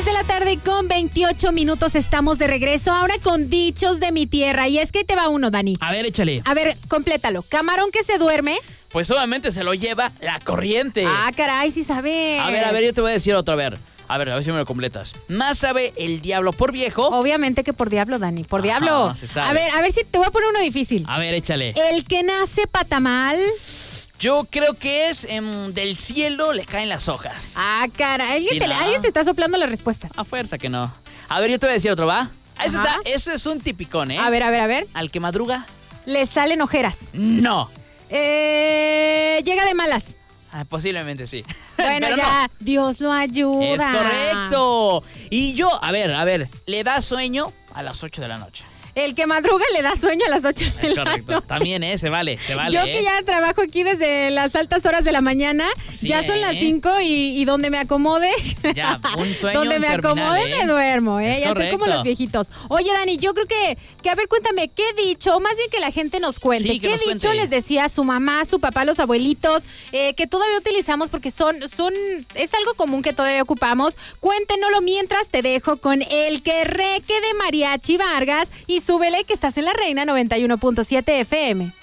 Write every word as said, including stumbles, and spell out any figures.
de la tarde con veintiocho minutos estamos de regreso, ahora con dichos de mi tierra. Y es que te va uno, Dani. A ver, échale. A ver, complétalo. Camarón que se duerme. Pues obviamente se lo lleva la corriente. Ah, caray, sí sabes. A ver, a ver, yo te voy a decir otro, a ver. A ver, a ver si me lo completas. Más sabe el diablo por viejo. Obviamente que por diablo, Dani, por Ajá, diablo. se sabe. A ver, a ver si te voy a poner uno difícil. A ver, échale. El que nace patamal. Yo creo que es em, del cielo le caen las hojas. Ah, caray, alguien, Sí, te, ¿no? alguien te está soplando las respuestas. A fuerza que no. A ver, yo te voy a decir otro, ¿va? Ese, Ajá. está, ese es un tipicón, ¿eh? A ver, a ver, a ver. Al que madruga, Le salen ojeras. no. Eh, llega de malas. Ah, posiblemente sí. Bueno, Pero ya, Dios lo ayuda. no. Es correcto. Y yo, a ver, a ver, le da sueño a las ocho de la noche. El que madruga le da sueño a las ocho de Es la correcto. noche. También, ¿eh? Se vale, se vale. Yo ¿eh? que ya trabajo aquí desde las altas horas de la mañana, Sí, ya son ¿eh? las cinco y, y donde me acomode, Ya, un sueño donde me interminable, acomode ¿eh? me duermo, ¿eh? Es Ya estoy como correcto. los viejitos. Oye, Dani, yo creo que, que, a ver, cuéntame, ¿qué dicho? O más bien que la gente nos cuente. Sí, que ¿Qué nos dicho cuente. les decía su mamá, su papá, los abuelitos, eh, que todavía utilizamos porque son, son, es algo común que todavía ocupamos? Cuéntenoslo mientras te dejo con el querreque de Mariachi Vargas y súbele que estás en La Reina noventa y uno punto siete F M.